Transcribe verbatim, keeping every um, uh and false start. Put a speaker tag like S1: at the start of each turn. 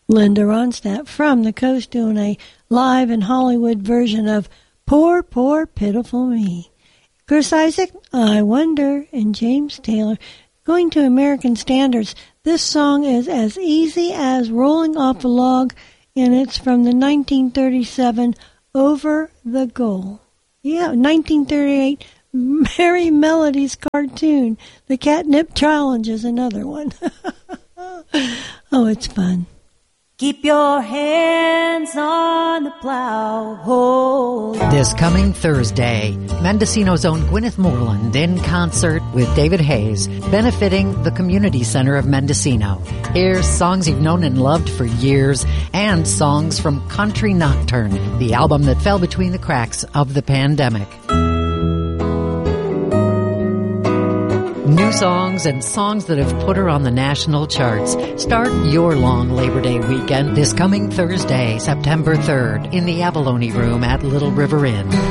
S1: Linda Ronstadt from the Coast doing a live in Hollywood version of Poor, Poor, Pitiful Me. Chris Isaak, I Wonder, and James Taylor. Going to American standards, this song is as easy as rolling off a log, and it's from the nineteen thirty-seven Over the Goal. Yeah, nineteen thirty-eight Merry Melodies cartoon. The Catnip Challenge is another one. Oh, it's fun.
S2: Keep your hands on the plow. Hold on.
S3: This coming Thursday, Mendocino's own Gwyneth Moreland in concert with David Hayes, benefiting the Community Center of Mendocino. Here's songs you've known and loved for years, and songs from Country Nocturne, the album that fell between the cracks of the pandemic. New songs and songs that have put her on the national charts. Start your long Labor Day weekend this coming Thursday, September third, in the Abalone Room at Little River Inn.